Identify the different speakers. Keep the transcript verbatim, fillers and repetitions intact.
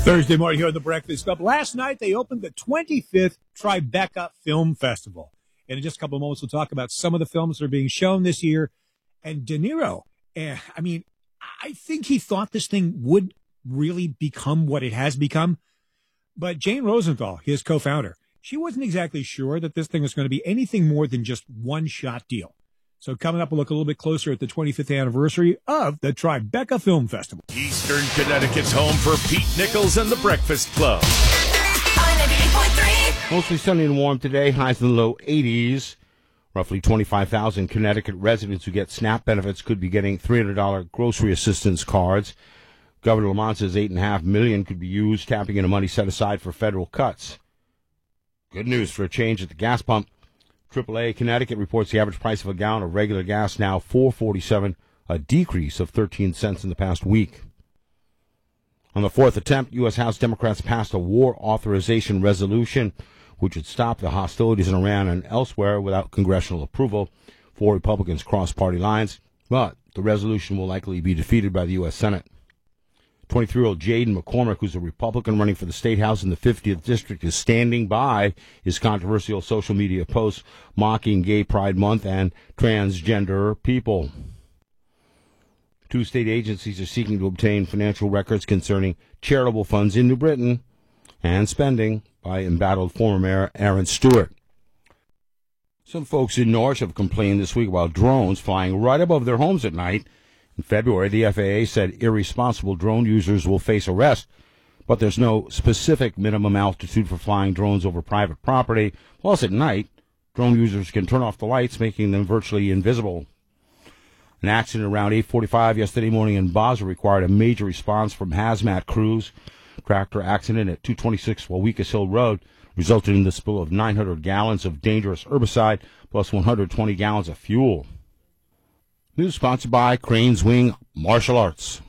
Speaker 1: Thursday morning here at the Breakfast Club. Last night, they opened the twenty-fifth Tribeca Film Festival. And in just a couple of moments, we'll talk about some of the films that are being shown this year. And De Niro, eh, I mean, I think he thought this thing would really become what it has become. But Jane Rosenthal, his co-founder, she wasn't exactly sure that this thing was going to be anything more than just one-shot deal. So coming up, we'll look a little bit closer at the twenty-fifth anniversary of the Tribeca Film Festival.
Speaker 2: Eastern Connecticut's home for Pete Nichols and the Breakfast Club.
Speaker 3: Mostly sunny and warm today, highs in the low eighties. Roughly twenty-five thousand Connecticut residents who get SNAP benefits could be getting three hundred dollars grocery assistance cards. Governor Lamont says eight point five million dollars could be used, tapping into money set aside for federal cuts. Good news for a change at the gas pump. triple A Connecticut reports the average price of a gallon of regular gas now four forty-seven, a decrease of thirteen cents in the past week. On the fourth attempt, U S. House Democrats passed a war authorization resolution which would stop the hostilities in Iran and elsewhere without congressional approval. Four Republicans crossed party lines, but the resolution will likely be defeated by the U S. Senate. twenty-three-year-old Jaden McCormick, who's a Republican running for the State House in the fiftieth District, is standing by his controversial social media posts mocking Gay Pride Month and transgender people. Two state agencies are seeking to obtain financial records concerning charitable funds in New Britain and spending by embattled former Mayor Aaron Stewart. Some folks in Norwich have complained this week about drones flying right above their homes at night. In February, the F A A said irresponsible drone users will face arrest, but there's no specific minimum altitude for flying drones over private property. Plus, at night, drone users can turn off the lights, making them virtually invisible. An accident around eight forty-five yesterday morning in Basel required a major response from hazmat crews. Tractor accident at two twenty-six Wauwikis Hill Road resulted in the spill of nine hundred gallons of dangerous herbicide plus one hundred twenty gallons of fuel. News sponsored by Cranes Wing Martial Arts.